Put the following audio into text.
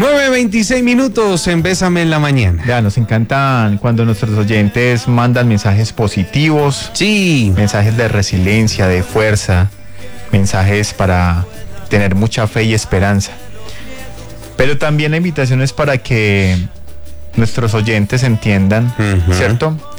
9:26 en Bésame en la Mañana. Ya, nos encantan cuando nuestros oyentes mandan mensajes positivos, Sí. mensajes de resiliencia, de fuerza, mensajes para tener mucha fe y esperanza. Pero también la invitación es para que nuestros oyentes entiendan, Ujú. ¿cierto?